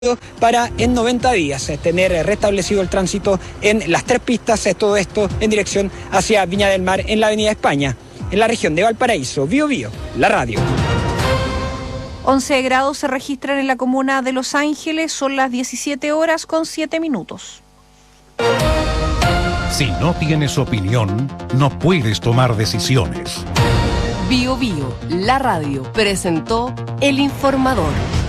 para en 90 días tener restablecido el tránsito en las 3 pistas, todo esto en dirección hacia Viña del Mar en la Avenida España, en la región de Valparaíso. Bío Bío, la radio. 11 grados se registran en la comuna de Los Ángeles, son las 17 horas con 7 minutos. Si no tienes opinión, no puedes tomar decisiones. Bío Bío, la radio, presentó El Informador.